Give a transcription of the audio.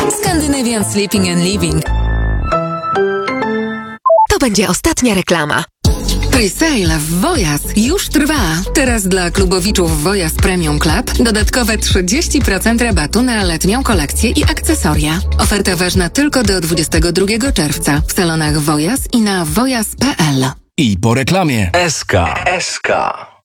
Scandinavian Sleeping and Living. To będzie ostatnia reklama. Presale w Wojas już trwa. Teraz dla klubowiczów Wojas Premium Club dodatkowe 30% rabatu na letnią kolekcję i akcesoria. Oferta ważna tylko do 22 czerwca w salonach Wojas i na wojas.pl. I po reklamie. SK.